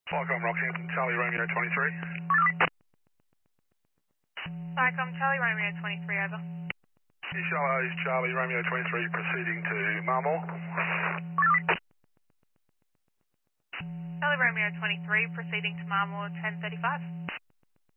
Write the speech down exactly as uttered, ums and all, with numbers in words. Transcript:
Flycom Rockhampton, Charlie Romeo twenty-three. Flycom Charlie Romeo twenty-three, over. New Shallows, Charlie Romeo twenty-three, proceeding to Marmore. Charlie Romeo twenty-three, proceeding to Marmore ten thirty-five.